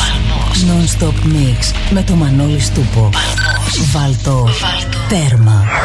Non-stop mix με το Μανώλη Στούπο. Βάλτο τέρμα.